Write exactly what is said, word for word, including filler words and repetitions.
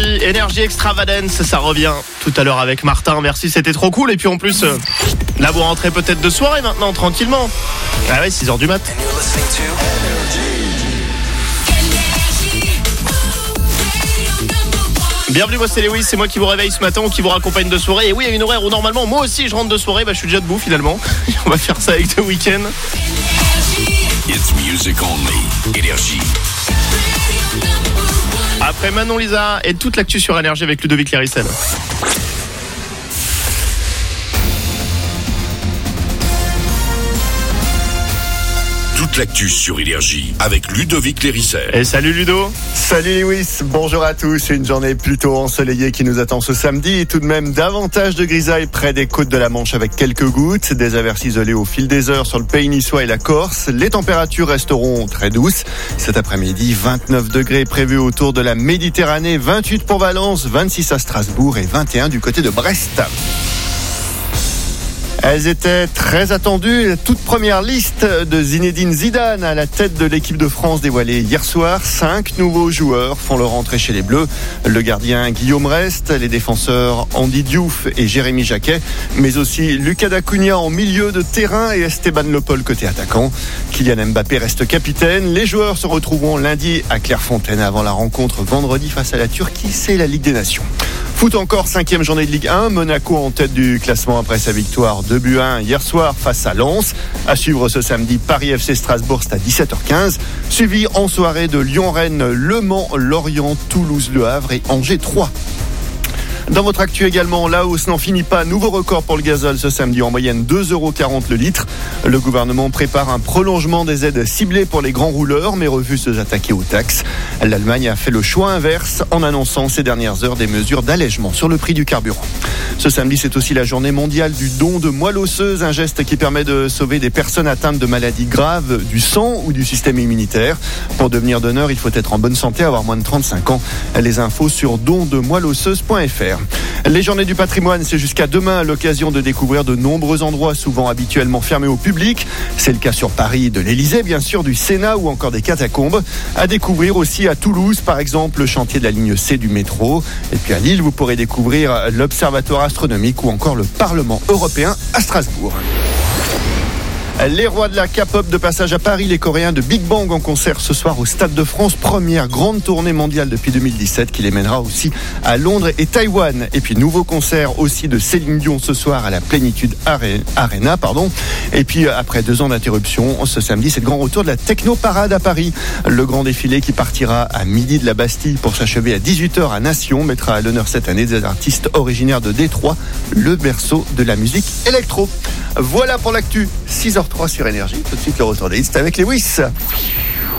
Énergie, Énergie Extravagance, ça revient tout à l'heure avec Martin. Merci, c'était trop cool. Et puis en plus, euh, là vous rentrez peut-être de soirée maintenant, tranquillement. Ah ouais, six heures du mat. Bienvenue, moi c'est Lewis, c'est moi qui vous réveille ce matin ou qui vous raccompagne de soirée. Et oui, à une horaire où normalement moi aussi je rentre de soirée, bah je suis déjà debout finalement. On va faire ça avec The Weeknd. It's music only. Énergie. Après Manon Lisa et toute l'actu sur Énergie avec Ludovic Lérissel. Toute l'actu sur Énergie avec Ludovic Lérissel. Et salut Ludo. Salut Lewis, bonjour à tous. Une journée plutôt ensoleillée qui nous attend ce samedi et tout de même davantage de grisailles près des côtes de la Manche avec quelques gouttes, des averses isolées au fil des heures sur le pays niçois et la Corse. Les températures resteront très douces. Cet après-midi, vingt-neuf degrés prévus autour de la Méditerranée, vingt-huit pour Valence, vingt-six à Strasbourg et vingt et un du côté de Brest. Elles étaient très attendues. La toute première liste de Zinedine Zidane à la tête de l'équipe de France dévoilée hier soir. Cinq nouveaux joueurs font leur entrée chez les Bleus. Le gardien Guillaume Rest, les défenseurs Andy Diouf et Jérémy Jacquet, mais aussi Lucas Dacunia en milieu de terrain et Esteban Le Pol côté attaquant. Kylian Mbappé reste capitaine. Les joueurs se retrouveront lundi à Clairefontaine avant la rencontre vendredi face à la Turquie. C'est la Ligue des Nations. Foot encore, cinquième journée de Ligue un. Monaco en tête du classement après sa victoire deux buts à un hier soir face à Lens. À suivre ce samedi, Paris F C Strasbourg, c'est à dix-sept heures quinze. Suivi en soirée de Lyon-Rennes, Le Mans, Lorient, Toulouse, Le Havre et Angers trois. Dans votre actu également, la hausse n'en finit pas. Nouveau record pour le gazole ce samedi, en moyenne deux euros quarante le litre. Le gouvernement prépare un prolongement des aides ciblées pour les grands rouleurs, mais refuse de s'attaquer aux taxes. L'Allemagne a fait le choix inverse en annonçant ces dernières heures des mesures d'allègement sur le prix du carburant. Ce samedi, c'est aussi la journée mondiale du don de moelle osseuse, un geste qui permet de sauver des personnes atteintes de maladies graves du sang ou du système immunitaire. Pour devenir donneur, il faut être en bonne santé, avoir moins de trente-cinq ans. Les infos sur don de moelle osseuse point f r. Les journées du patrimoine, c'est jusqu'à demain l'occasion de découvrir de nombreux endroits souvent habituellement fermés au public. C'est le cas sur Paris de l'Élysée, bien sûr, du Sénat ou encore des catacombes. À découvrir aussi à Toulouse, par exemple, le chantier de la ligne C du métro. Et puis à Lille, vous pourrez découvrir l'Observatoire astronomique ou encore le Parlement européen à Strasbourg. Les rois de la K-pop de passage à Paris, les Coréens de Big Bang en concert ce soir au Stade de France. Première grande tournée mondiale depuis deux mille dix-sept qui les mènera aussi à Londres et Taïwan. Et puis nouveau concert aussi de Céline Dion ce soir à la Plénitude Arena. Pardon. Et puis après deux ans d'interruption, ce samedi, c'est le grand retour de la Techno Parade à Paris. Le grand défilé qui partira à midi de la Bastille pour s'achever à dix-huit heures à Nation mettra à l'honneur cette année des artistes originaires de Détroit, le berceau de la musique électro. Voilà pour l'actu, six heures zéro trois sur Énergie. Tout de suite le retour des listes avec Lewis.